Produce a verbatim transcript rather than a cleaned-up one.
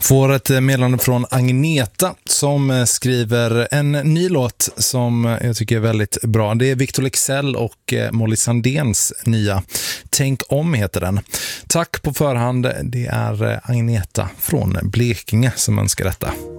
Får ett meddelande från Agneta som skriver en ny låt som jag tycker är väldigt bra. Det är Victor Leksell och Molly Sandéns nya Tänk om heter den. Tack på förhand, det är Agneta från Blekinge som önskar detta.